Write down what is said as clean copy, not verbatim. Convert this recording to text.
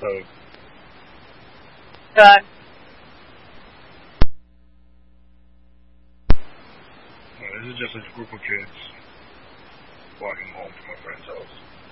code. Done. This is just a group of kids walking home from a friend's house.